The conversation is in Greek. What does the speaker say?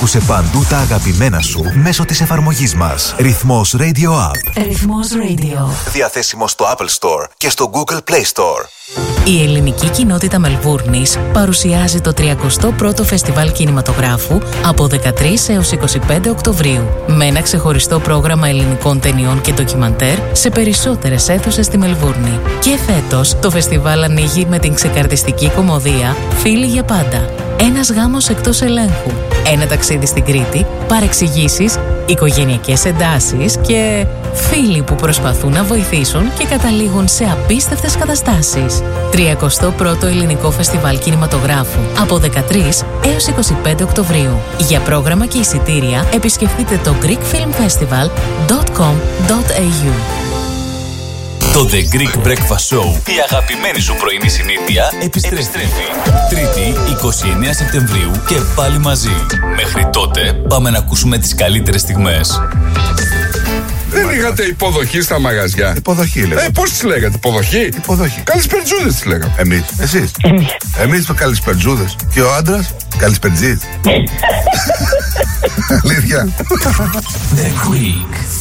Άκουσε παντού τα αγαπημένα σου μέσω της εφαρμογής μας. Ρυθμός Radio App. Ρυθμός Radio. Διαθέσιμο στο Apple Store και στο Google Play Store. Η ελληνική κοινότητα Μελβούρνης παρουσιάζει το 31ο Φεστιβάλ Κινηματογράφου από 13 έως 25 Οκτωβρίου. Με ένα ξεχωριστό πρόγραμμα ελληνικών ταινιών και ντοκιμαντέρ σε περισσότερες αίθουσες στη Μελβούρνη. Και φέτος το φεστιβάλ ανοίγει με την ξεκαρδιστική κωμωδία «Φίλοι για πάντα». Ένας γάμος εκτός ελέγχου. Ένα ταξίδι στην Κρήτη, παρεξηγήσεις, οικογενειακές εντάσεις και φίλοι που προσπαθούν να βοηθήσουν και καταλήγουν σε απίστευτες καταστάσεις. 31ο Ελληνικό Φεστιβάλ Κινηματογράφου από 13 έως 25 Οκτωβρίου. Για πρόγραμμα και εισιτήρια επισκεφτείτε το greekfilmfestival.com.au. Το The Greek Breakfast Show, η αγαπημένη σου πρωινή συνήθεια, επιστρέφει. Τρίτη, 29 Σεπτεμβρίου και πάλι μαζί. Μέχρι τότε, πάμε να ακούσουμε τις καλύτερες στιγμές. Δεν είχατε υποδοχή στα μαγαζιά? Υποδοχή λέγαμε. Πώς τις λέγατε, υποδοχή? Υποδοχή. Καλησπερτζούδες τις λέγαμε. Εμείς. Εσείς. Εμείς το καλησπερτζούδες. Και ο άντρας, καλησπερτζής. Αλήθεια. The Greek